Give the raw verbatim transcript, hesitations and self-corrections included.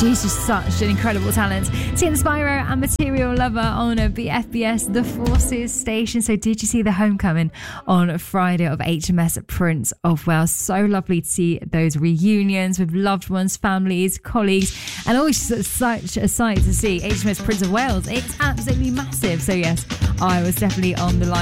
She's just such an incredible talent. Seeing Spyro and Material Lover on B F B S, The Forces station. So did you see the homecoming on Friday of H M S Prince of Wales? So lovely to see those reunions with loved ones, families, colleagues, and always such a sight to see H M S Prince of Wales. It's absolutely massive. So yes, I was definitely on the line